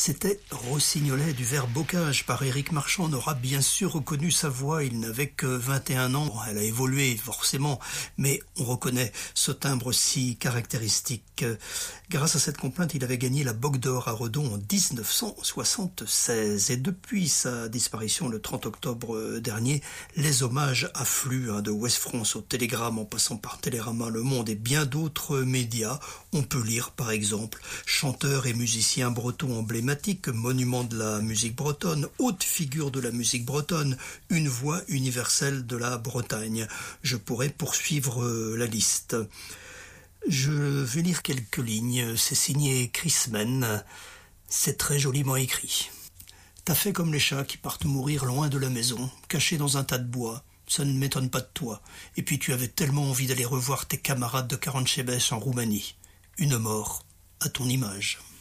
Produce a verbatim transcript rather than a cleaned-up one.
C'était Rossignolet du vers Bocage par Éric Marchand. On aura bien sûr reconnu sa voix, il n'avait que vingt et un ans. Bon, elle a évolué forcément, mais on reconnaît ce timbre si caractéristique. Grâce à cette complainte, il avait gagné la Bogue d'Or à Redon en dix-neuf cent soixante-seize. Et depuis sa disparition le trente octobre dernier, les hommages affluent hein, de Ouest France au Télégramme en passant par Télérama, Le Monde et bien d'autres médias. On peut lire par exemple « Chanteur et musicien breton emblématique, monument de la musique bretonne, haute figure de la musique bretonne, une voix universelle de la Bretagne ». Je pourrais poursuivre la liste. Je vais lire quelques lignes. C'est signé Chris Men. C'est très joliment écrit. T'as fait comme les chats qui partent mourir loin de la maison, cachés dans un tas de bois. Ça ne m'étonne pas de toi. Et puis tu avais tellement envie d'aller revoir tes camarades de Caranchebes en Roumanie. Une mort à ton image.